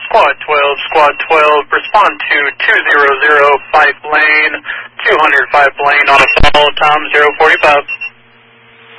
Squad 12, respond to 200 Fife Lane, 205 Lane on a call, Tom 045.